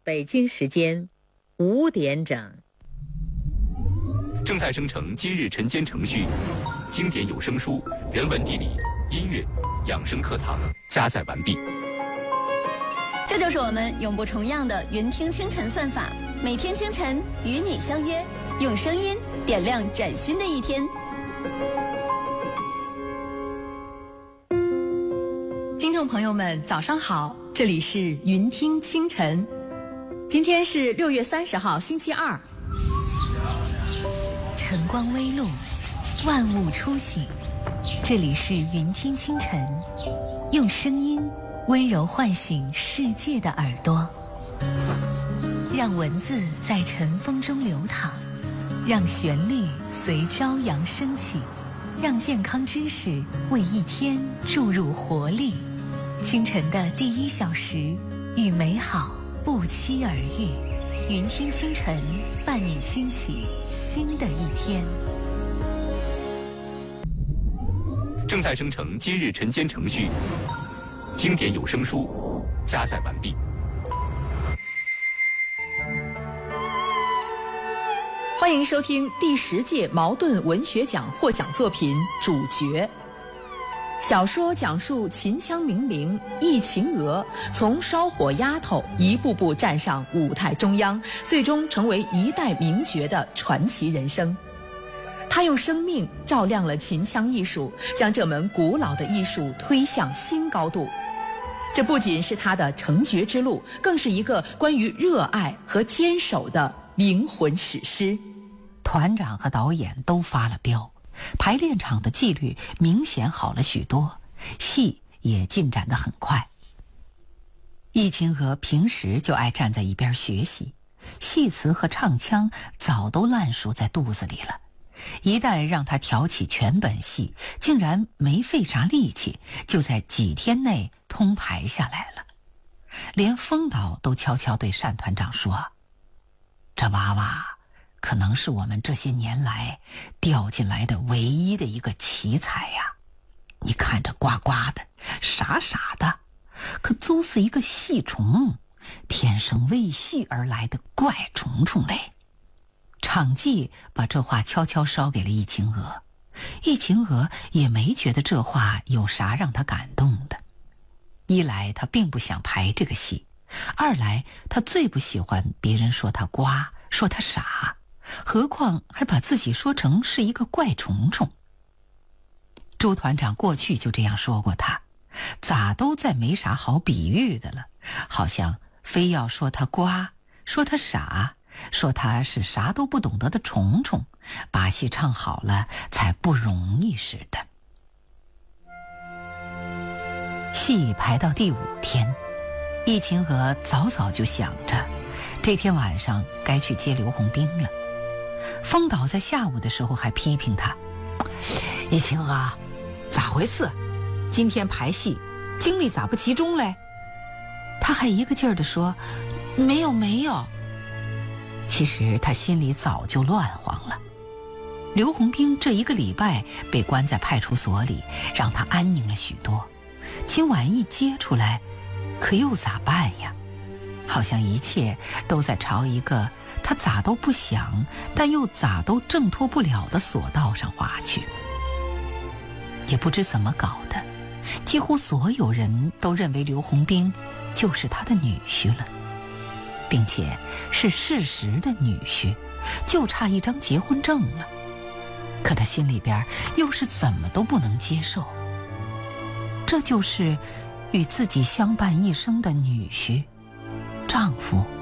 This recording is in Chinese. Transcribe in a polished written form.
北京时间5点整。 正在生成今日晨间程序，经典有声书、人文地理、音乐、养生课堂加载完毕。 这就是我们永不重样的云听清晨算法，每天清晨与你相约，用声音点亮崭新的一天。 听众朋友们，早上好，这里是云听清晨。今天是6月30号，星期二。 晨光微露，万物初醒，这里是云听清晨，用声音温柔唤醒世界的耳朵，让文字在晨风中流淌，让旋律随朝阳升起，让健康知识为一天注入活力。清晨的第1小时，与美好不期而遇。云听清晨，伴你轻启新的一天。 正在生成今日晨间程序，经典有声书加载完毕。 欢迎收听第10届茅盾文学奖获奖作品《主角》。小说讲述秦腔名伶易秦娥从烧火丫头一步步站上舞台中央，最终成为一代名角的传奇人生。她用生命照亮了秦腔艺术，将这门古老的艺术推向新高度。这不仅是她的成角之路，更是一个关于热爱和坚守的灵魂史诗。 团长和导演都发了飙，排练场的纪律明显好了许多，戏也进展得很快。易秦娥平时就爱站在一边学习，戏词和唱腔早都烂熟在肚子里了，一旦让她挑起全本戏，竟然没费啥力气，就在几天内通排下来了。连封导都悄悄对单团长说，这娃娃可能是我们这些年来掉进来的唯一的一个奇才呀！你看着呱呱的，傻傻的，可就是一个戏虫，天生为戏而来的怪虫虫嘞。场记把这话悄悄捎给了易秦娥，易秦娥也没觉得这话有啥让她感动的。一来她并不想排这个戏，二来她最不喜欢别人说她呱，说她傻，何况还把自己说成是一个怪虫虫。朱团长过去就这样说过他，咋都再没啥好比喻的了，好像非要说他呱，说他傻，说他是啥都不懂得的虫虫，把戏唱好了才不容易似的。戏排到第5天，易秦娥早早就想着这天晚上该去接刘洪兵了。封导在下午的时候还批评他，易秦娥，咋回事？今天排戏精力咋不集中嘞？他还一个劲儿地说，没有。其实他心里早就乱慌了。刘洪兵这1个礼拜被关在派出所里，让他安宁了许多，今晚一接出来，可又咋办呀？好像一切都在朝一个他咋都不想，但又咋都挣脱不了的索道上滑去。也不知怎么搞的，几乎所有人都认为刘洪兵就是他的女婿了，并且是事实的女婿，就差一张结婚证了。可他心里边又是怎么都不能接受，这就是与自己相伴一生的女婿、丈夫